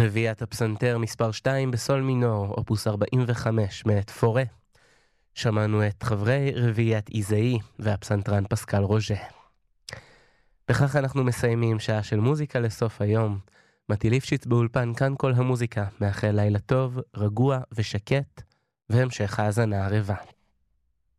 רביעיית הפסנתר מספר 2 בסול מינור, אופוס 45 מאת פורה. שמענו את חברי רביעיית איזאי והפסנתרן פסקל רוז'ה. בכך אנחנו מסיימים שעה של מוזיקה לסוף היום. מתי ליפשיץ באולפן, כאן כל המוזיקה. מאחל לילה טוב, רגוע ושקט, והמשך האזנה ערבה.